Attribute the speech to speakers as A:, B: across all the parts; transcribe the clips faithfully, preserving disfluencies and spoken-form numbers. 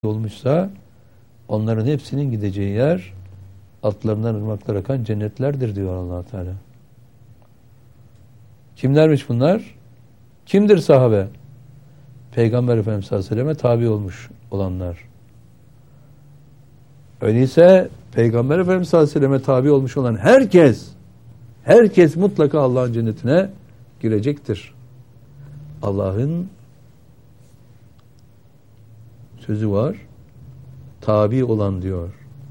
A: olmuşsa onların hepsinin gideceği yer altlarından ırmaklar akan cennetlerdir diyor Allah Teala. Kimlermiş bunlar? Kimdir sahabe? Peygamber Efendimiz sallallahu aleyhi ve selleme tabi olmuş olanlar. Öyleyse Peygamber Efendimiz sallallahu aleyhi ve selleme tabi olmuş olan herkes, herkes mutlaka Allah'ın cennetine girecektir. Allah'ın sözü var. Tabi olan diyor.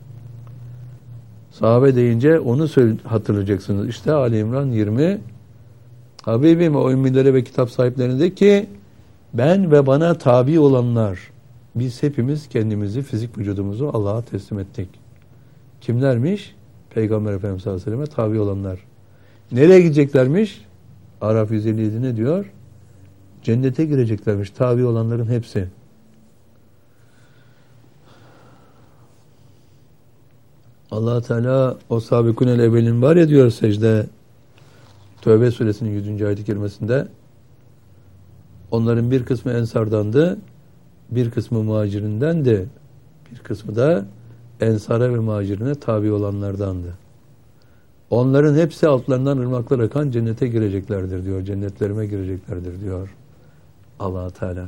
A: Sahabe deyince onu hatırlayacaksınız. İşte Ali İmran yirmi. Habibim o ümmilere ve kitap sahiplerine de ki ben ve bana tabi olanlar, biz hepimiz kendimizi, fizik vücudumuzu Allah'a teslim ettik. Kimlermiş? Peygamber Efendimiz sallallahu aleyhi ve selleme tabi olanlar. Nereye gideceklermiş? Araf yüz elli yedi ne diyor? Cennete gireceklermiş. Tabi olanların hepsi. Allah Teala o sabikûnel evvelin var ya diyor secde Tövbe suresinin yüzüncü ayet-i kerimesinde, onların bir kısmı ensardandı, bir kısmı muhacirindendi, bir kısmı da ensara ve muhacirine tabi olanlardandı. Onların hepsi altlarından ırmaklar akan cennete gireceklerdir diyor. Cennetlerime gireceklerdir diyor Allah Teala.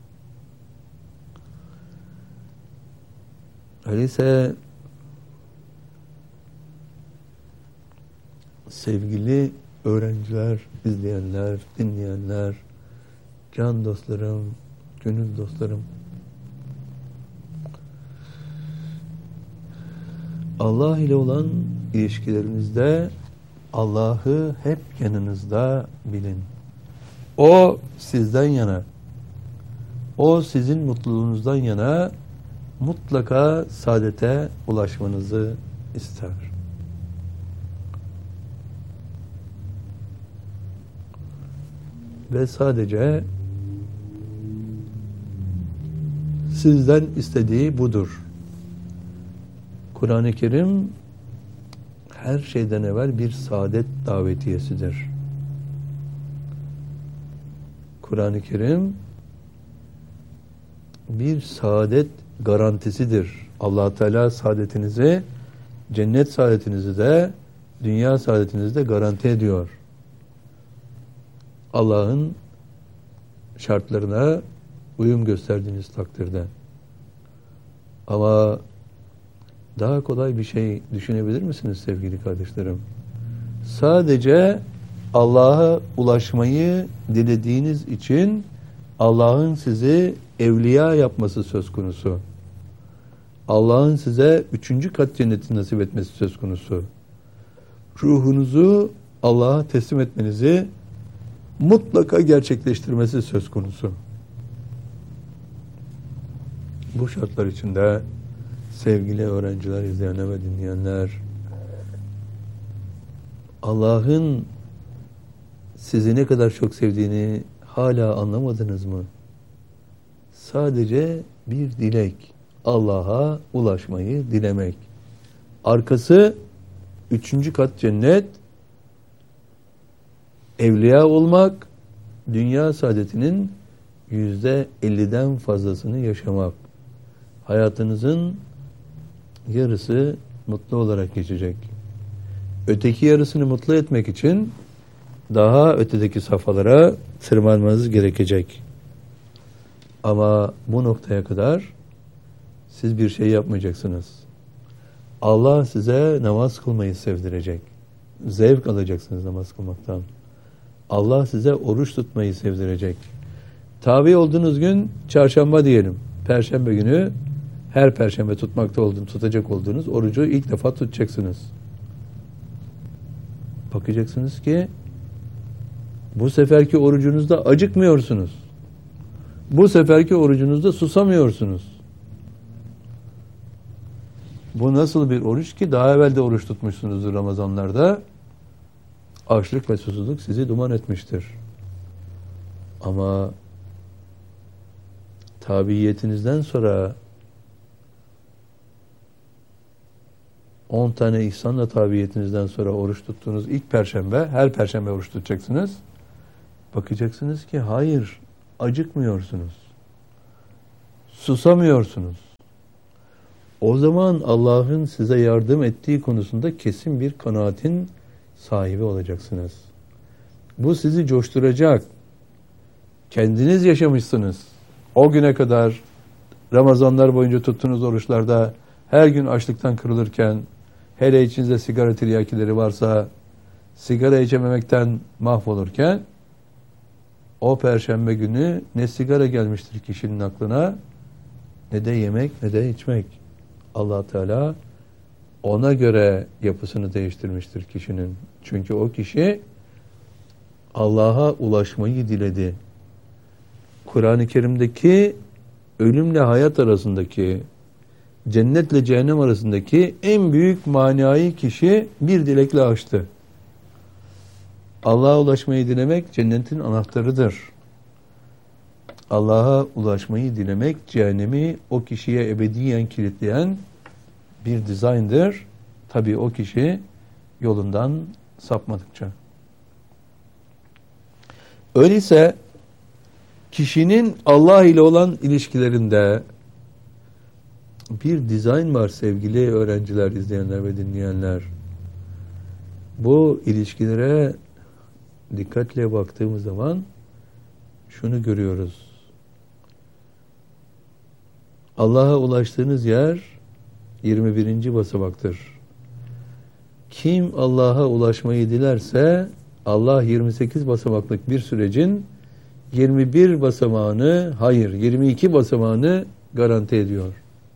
A: Öyleyse sevgili öğrenciler, izleyenler, dinleyenler, can dostlarım, gönül dostlarım, Allah ile olan ilişkilerinizde Allah'ı hep yanınızda bilin. O sizden yana, o sizin mutluluğunuzdan yana mutlaka saadete ulaşmanızı ister. Ve sadece sizden istediği budur. Kur'an-ı Kerim her şeyden evvel bir saadet davetiyesidir. Kur'an-ı Kerim bir saadet garantisidir. Allah Teala saadetinizi, cennet saadetinizi de, dünya saadetinizi de garanti ediyor. Allah'ın şartlarına uyum gösterdiğiniz takdirde. Ama daha kolay bir şey düşünebilir misiniz sevgili kardeşlerim? Sadece Allah'a ulaşmayı dilediğiniz için Allah'ın sizi evliya yapması söz konusu. Allah'ın size üçüncü kat cenneti nasip etmesi söz konusu. Ruhunuzu Allah'a teslim etmenizi mutlaka gerçekleştirmesi söz konusu. Bu şartlar içinde sevgili öğrenciler, izleyenler ve dinleyenler, Allah'ın sizi ne kadar çok sevdiğini hala anlamadınız mı? Sadece bir dilek, Allah'a ulaşmayı dilemek. Arkası üçüncü kat cennet, evliya olmak, dünya saadetinin yüzde elliden fazlasını yaşamak. Hayatınızın yarısı mutlu olarak geçecek. Öteki yarısını mutlu etmek için daha ötedeki safhalara tırmanmanız gerekecek. Ama bu noktaya kadar siz bir şey yapmayacaksınız. Allah size namaz kılmayı sevdirecek. Zevk alacaksınız namaz kılmaktan. Allah size oruç tutmayı sevdirecek. Tabi olduğunuz gün çarşamba diyelim. Perşembe günü her perşembe tutmakta olduğunuz, tutacak olduğunuz orucu ilk defa tutacaksınız. Bakacaksınız ki bu seferki orucunuzda acıkmıyorsunuz. Bu seferki orucunuzda susamıyorsunuz. Bu nasıl bir oruç ki daha evvel de oruç tutmuşsunuzdur Ramazanlarda. Açlık ve susuzluk sizi duman etmiştir. Ama tabiiyetinizden sonra on tane ihsanla tabiiyetinizden sonra oruç tuttuğunuz ilk perşembe, her perşembe oruç tutacaksınız. Bakacaksınız ki hayır, acıkmıyorsunuz. Susamıyorsunuz. o zaman Allah'ın size yardım ettiği konusunda kesin bir kanaatin sahibi olacaksınız. Bu sizi coşturacak. Kendiniz yaşamışsınız. O güne kadar Ramazanlar boyunca tuttuğunuz oruçlarda her gün açlıktan kırılırken, hele içinizde sigara tiryakileri varsa sigara içememekten mahvolurken, o perşembe günü ne sigara gelmiştir kişinin aklına, ne de yemek, ne de içmek. Allah Teala ona göre yapısını değiştirmiştir kişinin. Çünkü o kişi Allah'a ulaşmayı diledi. Kur'an-ı Kerim'deki ölümle hayat arasındaki, cennetle cehennem arasındaki en büyük manayı kişi bir dilekle açtı. Allah'a ulaşmayı dilemek cennetin anahtarıdır. Allah'a ulaşmayı dilemek cehennemi o kişiye ebediyen kilitleyen bir dizayndır. Tabii o kişi yolundan sapmadıkça. Öyleyse kişinin Allah ile olan ilişkilerinde bir dizayn var sevgili öğrenciler, izleyenler ve dinleyenler. Bu ilişkilere dikkatle baktığımız zaman şunu görüyoruz. Allah'a ulaştığınız yer yirmi birinci basamaktır. Kim Allah'a ulaşmayı dilerse Allah yirmi sekiz basamaklık bir sürecin yirmi bir basamağını, hayır yirmi iki basamağını garanti ediyor.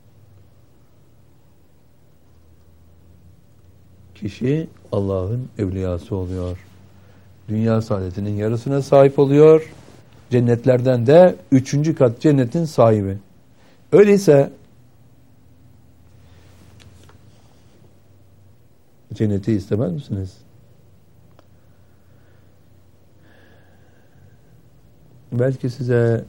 A: Kişi Allah'ın evliyası oluyor. Dünya saadetinin yarısına sahip oluyor. Cennetlerden de üçüncü kat cennetin sahibi. Öyleyse cenneti istemez misiniz? Belki size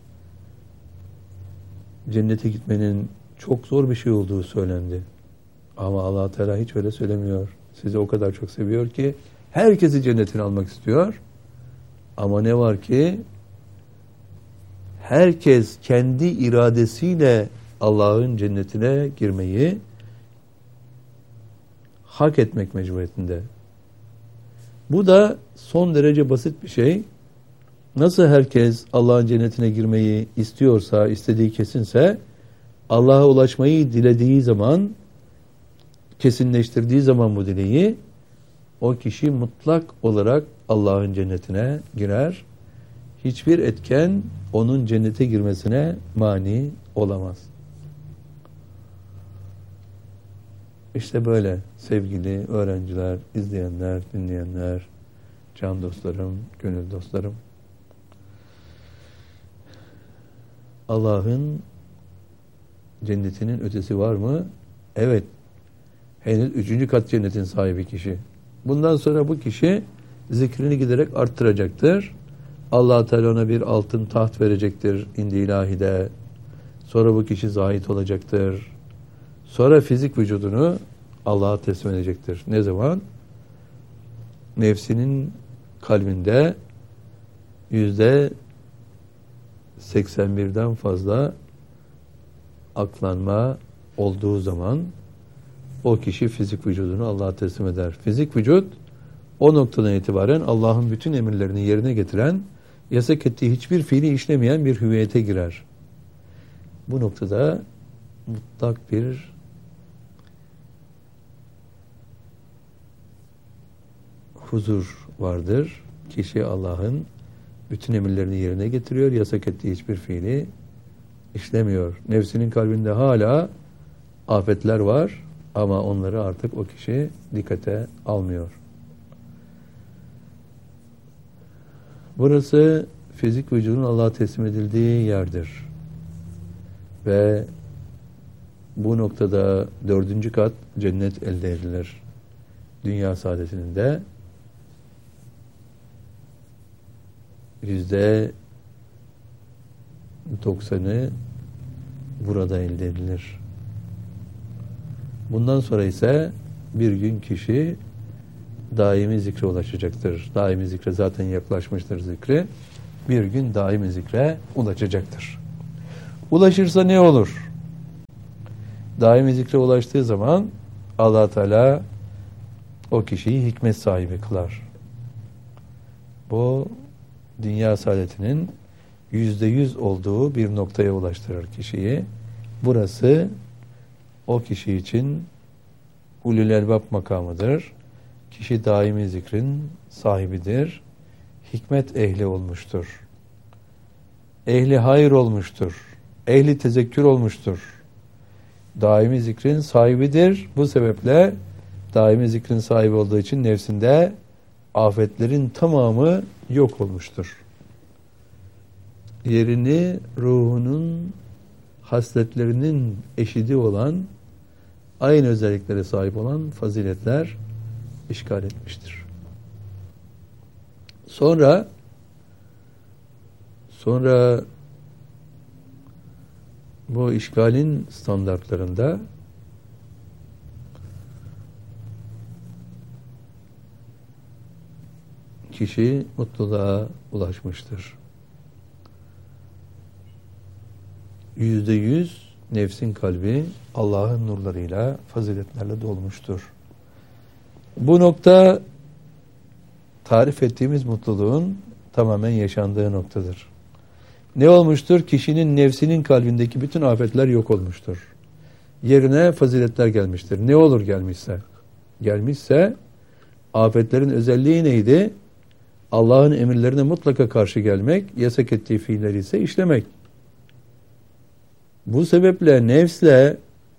A: cennete gitmenin çok zor bir şey olduğu söylendi. Ama Allah Teala hiç öyle söylemiyor. Sizi o kadar çok seviyor ki herkesi cennetine almak istiyor. Ama ne var ki herkes kendi iradesiyle Allah'ın cennetine girmeyi hak etmek mecburiyetinde. Bu da son derece basit bir şey. Nasıl herkes Allah'ın cennetine girmeyi istiyorsa, istediği kesinse, Allah'a ulaşmayı dilediği zaman, kesinleştirdiği zaman bu dileği, o kişi mutlak olarak Allah'ın cennetine girer. Hiçbir etken onun cennete girmesine mani olamaz. İşte böyle sevgili öğrenciler, izleyenler, dinleyenler, can dostlarım, gönül dostlarım. Allah'ın cennetinin ötesi var mı? Evet. Henüz üçüncü kat cennetin sahibi kişi. Bundan sonra bu kişi zikrini giderek arttıracaktır. Allah Teala ona bir altın taht verecektir indi ilahide. Sonra bu kişi zahit olacaktır. Sonra fizik vücudunu Allah'a teslim edecektir. Ne zaman? Nefsinin kalbinde yüzde seksen birden fazla aklanma olduğu zaman o kişi fizik vücudunu Allah'a teslim eder. Fizik vücut o noktadan itibaren Allah'ın bütün emirlerini yerine getiren, yasak ettiği hiçbir fiili işlemeyen bir hüviyete girer. Bu noktada mutlak bir huzur vardır. Kişi Allah'ın bütün emirlerini yerine getiriyor, yasak ettiği hiçbir fiili işlemiyor. Nefsinin kalbinde hala afetler var ama onları artık o kişi dikkate almıyor. Burası fizik vücudun Allah'a teslim edildiği yerdir. Ve bu noktada dördüncü kat cennet elde edilir. Dünya saadetinin de yüzde doksanı burada elde edilir. Bundan sonra ise bir gün kişi daimi zikre ulaşacaktır. Daimi zikre zaten yaklaşmıştır zikri. Bir gün daimi zikre ulaşacaktır. Ulaşırsa ne olur? Daimi zikre ulaştığı zaman Allah Teala o kişiyi hikmet sahibi kılar. Bu dünya saadetinin yüzde yüz olduğu bir noktaya ulaştırır kişiyi. Burası o kişi için ulul elbab makamıdır. Kişi daimi zikrin sahibidir. Hikmet ehli olmuştur. Ehli hayır olmuştur. Ehli tezekkür olmuştur. Daimi zikrin sahibidir. Bu sebeple daimi zikrin sahibi olduğu için nefsinde afetlerin tamamı yok olmuştur. Yerini ruhunun hasletlerinin eşidi olan, aynı özelliklere sahip olan faziletler işgal etmiştir. Sonra sonra bu işgalin standartlarında kişi mutluluğa ulaşmıştır. Yüzde yüz nefsin kalbi Allah'ın nurlarıyla, faziletlerle dolmuştur. Bu nokta tarif ettiğimiz mutluluğun tamamen yaşandığı noktadır. Ne olmuştur? Kişinin nefsinin kalbindeki bütün afetler yok olmuştur. Yerine faziletler gelmiştir. Ne olur gelmişse? Gelmişse afetlerin özelliği neydi? Allah'ın emirlerine mutlaka karşı gelmek, yasak ettiği fiilleri ise işlemek. Bu sebeple nefsle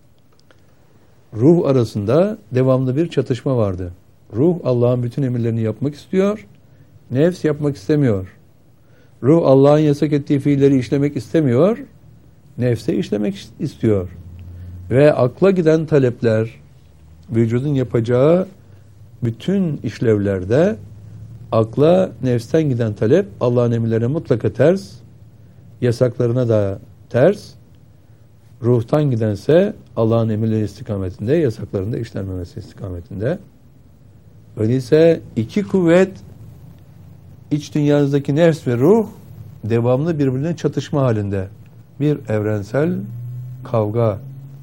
A: ruh arasında devamlı bir çatışma vardı. Ruh Allah'ın bütün emirlerini yapmak istiyor, nefs yapmak istemiyor. Ruh Allah'ın yasak ettiği fiilleri işlemek istemiyor, nefse işlemek istiyor. Ve akla giden talepler, vücudun yapacağı bütün işlevlerde akla nefsten giden talep Allah'ın emirlerine mutlaka ters, yasaklarına da ters. Ruhtan gidense Allah'ın emirleri istikametinde, yasaklarında işlenmemesi istikametinde. Öyleyse iki kuvvet, iç dünyanızdaki nefs ve ruh devamlı birbirine çatışma halinde. Bir evrensel kavga.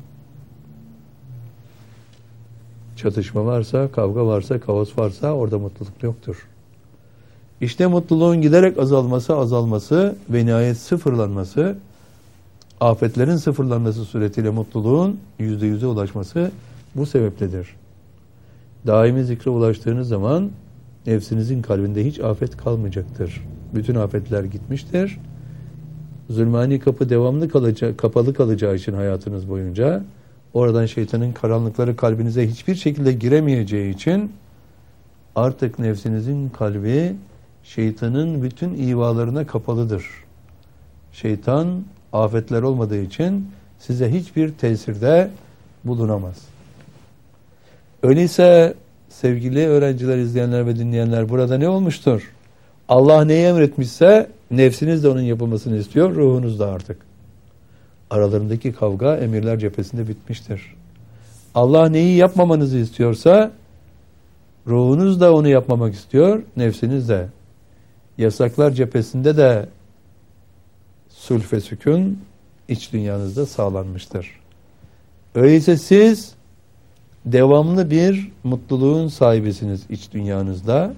A: Çatışma varsa, kavga varsa, kaos varsa orada mutluluk yoktur. İşte mutluluğun giderek azalması, azalması ve nihayet sıfırlanması, afetlerin sıfırlanması suretiyle mutluluğun yüzde yüze ulaşması bu sebepledir. Daimi zikre ulaştığınız zaman nefsinizin kalbinde hiç afet kalmayacaktır. Bütün afetler gitmiştir. Zulmani kapı devamlı kalacağı, kapalı kalacağı için hayatınız boyunca oradan şeytanın karanlıkları kalbinize hiçbir şekilde giremeyeceği için artık nefsinizin kalbi şeytanın bütün ivalarına kapalıdır. Şeytan afetler olmadığı için size hiçbir tesirde bulunamaz. Öyleyse sevgili öğrenciler, izleyenler ve dinleyenler, burada ne olmuştur? Allah neyi emretmişse nefsiniz de onun yapılmasını istiyor, ruhunuz da artık. Aralarındaki kavga emirler cephesinde bitmiştir. Allah neyi yapmamanızı istiyorsa ruhunuz da onu yapmamak istiyor, nefsiniz de. Yasaklar cephesinde de sulh ve sükun iç dünyanızda sağlanmıştır. Öyleyse siz devamlı bir mutluluğun sahibisiniz iç dünyanızda.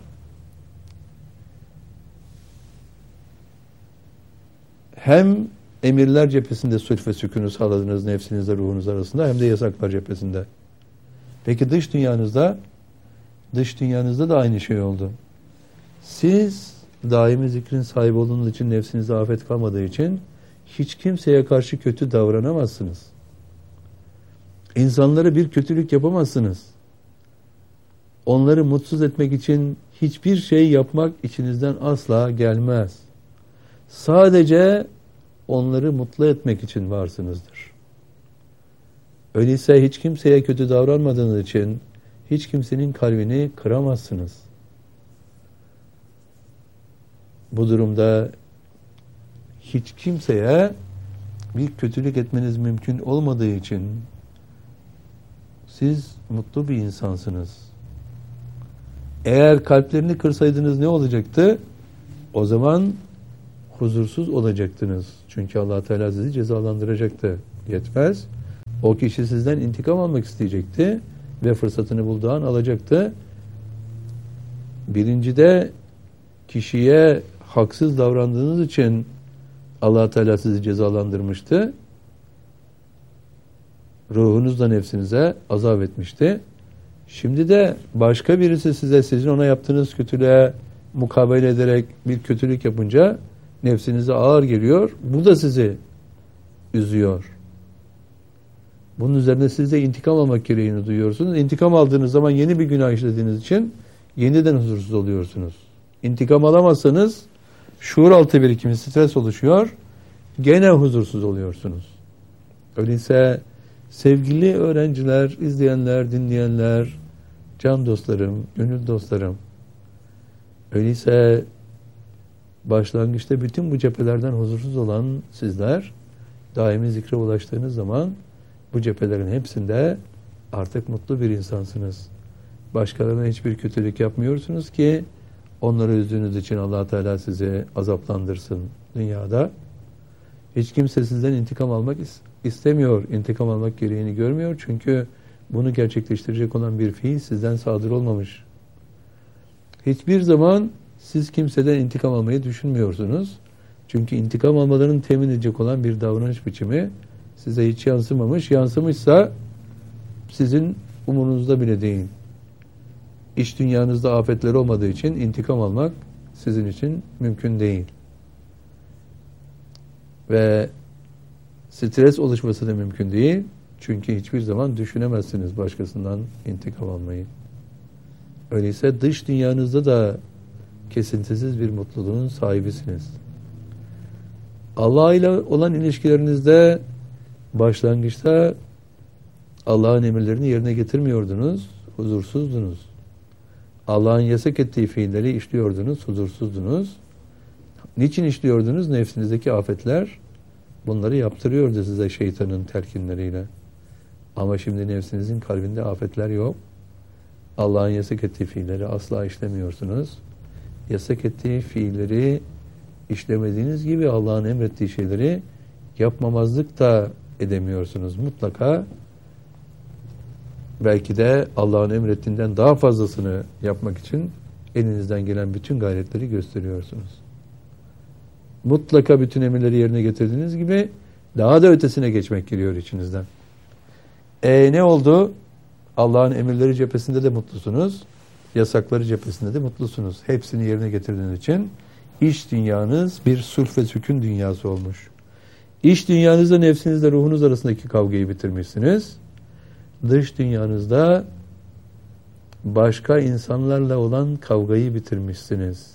A: Hem emirler cephesinde sulh ve sükunu sağladınız nefsinizle ruhunuz arasında, hem de yasaklar cephesinde. Peki dış dünyanızda? Dış dünyanızda da aynı şey oldu. Siz daimi zikrin sahibi olduğunuz için, nefsinize afet kalmadığı için hiç kimseye karşı kötü davranamazsınız. İnsanlara bir kötülük yapamazsınız. Onları mutsuz etmek için hiçbir şey yapmak içinizden asla gelmez. Sadece onları mutlu etmek için varsınızdır. Öyleyse hiç kimseye kötü davranmadığınız için hiç kimsenin kalbini kıramazsınız. Bu durumda hiç kimseye bir kötülük etmeniz mümkün olmadığı için siz mutlu bir insansınız. Eğer kalplerini kırsaydınız ne olacaktı? O zaman huzursuz olacaktınız. Çünkü Allah Teala sizi cezalandıracaktı. Yetmez. O kişi sizden intikam almak isteyecekti ve fırsatını bulduğu an alacaktı. Birincide kişiye haksız davrandığınız için Allah Teala sizi cezalandırmıştı. Ruhunuzla nefsinize azap etmişti. Şimdi de başka birisi size sizin ona yaptığınız kötülüğe mukabele ederek bir kötülük yapınca nefsinize ağır geliyor. Bu da sizi üzüyor. Bunun üzerine siz de intikam almak gereğini duyuyorsunuz. İntikam aldığınız zaman yeni bir günah işlediğiniz için yeniden huzursuz oluyorsunuz. İntikam alamazsanız şuur altı birikimi, stres oluşuyor. Gene huzursuz oluyorsunuz. Öyleyse sevgili öğrenciler, izleyenler, dinleyenler, can dostlarım, gönül dostlarım, öyleyse başlangıçta bütün bu cephelerden huzursuz olan sizler, daimi zikre ulaştığınız zaman bu cephelerin hepsinde artık mutlu bir insansınız. Başkalarına hiçbir kötülük yapmıyorsunuz ki onları üzdüğünüz için Allah Teala sizi azaplandırsın dünyada. Hiç kimse sizden intikam almak istemiyor, intikam almak gereğini görmüyor. Çünkü bunu gerçekleştirecek olan bir fiil sizden sadır olmamış. Hiçbir zaman siz kimseden intikam almayı düşünmüyorsunuz. Çünkü intikam almalarını temin edecek olan bir davranış biçimi size hiç yansımamış. Yansımışsa sizin umurunuzda bile değil. İç dünyanızda afetler olmadığı için intikam almak sizin için mümkün değil. Ve stres oluşması da mümkün değil. Çünkü hiçbir zaman düşünemezsiniz başkasından intikam almayı. Öyleyse dış dünyanızda da kesintisiz bir mutluluğun sahibisiniz. Allah ile olan ilişkilerinizde başlangıçta Allah'ın emirlerini yerine getirmiyordunuz, huzursuzdunuz. Allah'ın yasak ettiği fiilleri işliyordunuz, huzursuzdunuz. Niçin işliyordunuz? Nefsinizdeki afetler bunları yaptırıyordu size şeytanın telkinleriyle. Ama şimdi nefsinizin kalbinde afetler yok. Allah'ın yasak ettiği fiilleri asla işlemiyorsunuz. Yasak ettiği fiilleri işlemediğiniz gibi Allah'ın emrettiği şeyleri yapmamazlık da edemiyorsunuz. Mutlaka belki de Allah'ın emrettiğinden daha fazlasını yapmak için elinizden gelen bütün gayretleri gösteriyorsunuz. Mutlaka bütün emirleri yerine getirdiğiniz gibi daha da ötesine geçmek geliyor içinizden. E ne oldu? Allah'ın emirleri cephesinde de mutlusunuz. Yasakları cephesinde de mutlusunuz. Hepsini yerine getirdiğiniz için iç dünyanız bir sulh ve sükun dünyası olmuş. İç dünyanızda nefsinizle ruhunuz arasındaki kavgayı bitirmişsiniz. Dış dünyanızda başka insanlarla olan kavgayı bitirmişsiniz.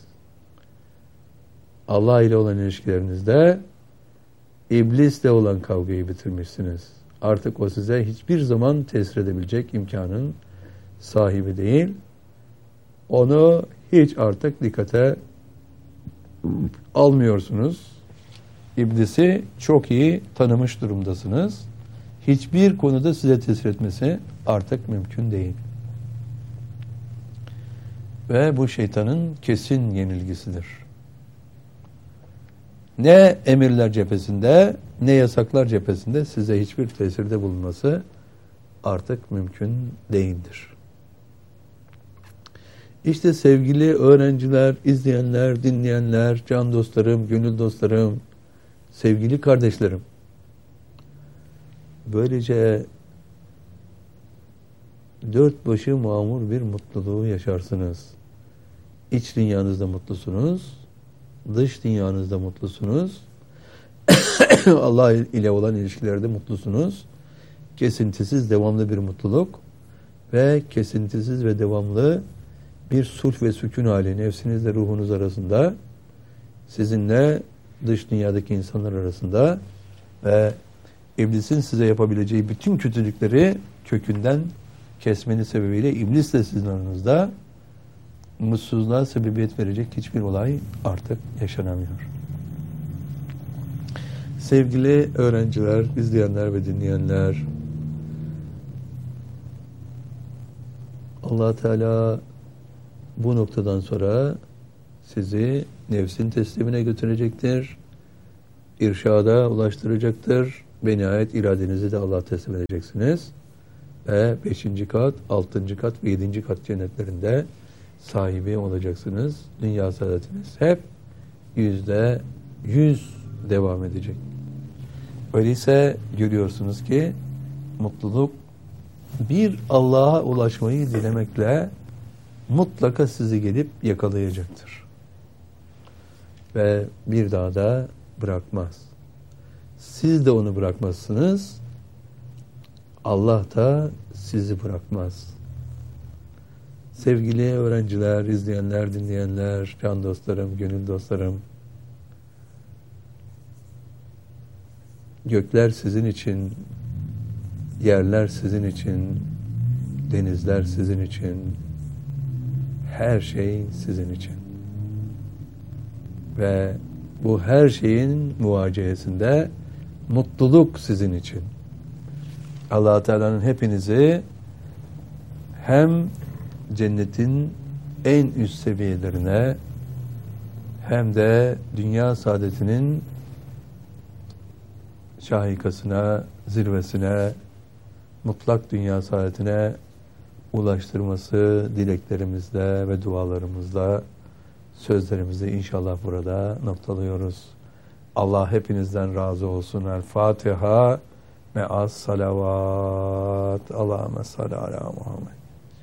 A: Allah ile olan ilişkilerinizde iblisle olan kavgayı bitirmişsiniz. Artık o size hiçbir zaman tesir edebilecek imkanın sahibi değil. Onu hiç artık dikkate almıyorsunuz. İblisi çok iyi tanımış durumdasınız. Hiçbir konuda size tesir etmesi artık mümkün değil. Ve bu şeytanın kesin yenilgisidir. Ne emirler cephesinde ne yasaklar cephesinde size hiçbir tesirde bulunması artık mümkün değildir. İşte sevgili öğrenciler, izleyenler, dinleyenler, can dostlarım, gönül dostlarım, sevgili kardeşlerim, böylece dört başı mamur bir mutluluğu yaşarsınız. İç dünyanızda mutlusunuz, dış dünyanızda mutlusunuz, Allah ile olan ilişkilerde mutlusunuz, kesintisiz devamlı bir mutluluk ve kesintisiz ve devamlı bir sulh ve sükun hali nefsinizle ruhunuz arasında, sizinle dış dünyadaki insanlar arasında ve iblisin size yapabileceği bütün kötülükleri kökünden kesmeniz sebebiyle iblisle sizin aranızda mutsuzluğa sebebiyet verecek hiçbir olay artık yaşanamıyor. Sevgili öğrenciler, izleyenler ve dinleyenler, Allah Teala bu noktadan sonra sizi nefsin teslimine götürecektir, irşada ulaştıracaktır, ve nihayet iradenizi de Allah'a teslim edeceksiniz. Ve beşinci kat, altıncı kat ve yedinci kat cennetlerinde sahibi olacaksınız. Dünya saadetiniz hep yüzde yüz devam edecek. Öyleyse görüyorsunuz ki mutluluk bir Allah'a ulaşmayı dilemekle mutlaka sizi gelip yakalayacaktır. Ve bir daha da bırakmaz. Siz de onu bırakmazsınız. Allah da sizi bırakmaz. Sevgili öğrenciler, izleyenler, dinleyenler, can dostlarım, gönül dostlarım, gökler sizin için, yerler sizin için, denizler sizin için, her şey sizin için. Ve bu her şeyin muvacehesinde mutluluk sizin için. Allah Teala'nın hepinizi hem cennetin en üst seviyelerine hem de dünya saadetinin şahikasına, zirvesine, mutlak dünya saadetine ulaştırması dileklerimizle ve dualarımızla, sözlerimizi inşallah burada noktalıyoruz. Allah hepinizden razı olsun. El Fatiha me'as salavat. Allahümme salli ala Muhammed.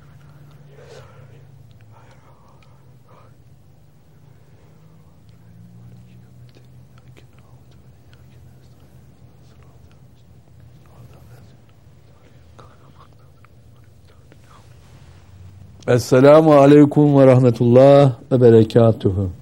A: Esselamu aleyküm ve rahmetullah ve berekatuhu.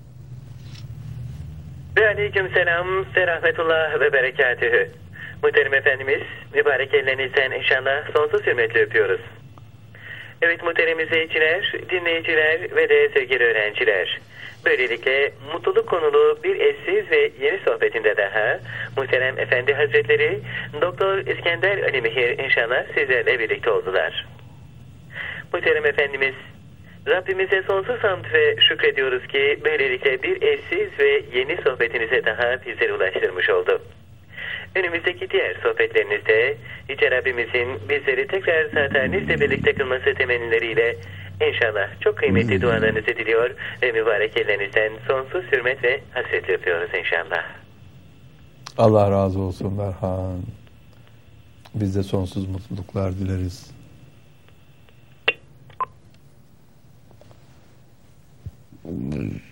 B: Ve aleyküm selam ve rahmetullah ve berekatühü. Muhterem Efendimiz, mübarek ellerinizden inşallah sonsuz hürmetle öpüyoruz. Evet muhterem izleyiciler, dinleyiciler ve de sevgili öğrenciler. Böylelikle mutluluk konulu bir eşsiz ve yeni sohbetinde daha muhterem Efendi Hazretleri Doktor İskender Ali Mihir inşallah sizlerle birlikte oldular. Muhterem Efendimiz, Rabbimize sonsuz hamd ve şükrediyoruz ki böylelikle bir eşsiz ve yeni sohbetinize daha bizleri ulaştırmış oldu. Önümüzdeki diğer sohbetlerinizde Yüce Rabbimizin bizleri tekrar zatenizle birlikte kılması temennileriyle inşallah çok kıymetli dualarınızı diliyor ve mübarek ellerinizden sonsuz hürmet ve hasretle öpüyoruz inşallah.
A: Allah razı olsun Berhan. Biz de sonsuz mutluluklar dileriz. Mm-hmm.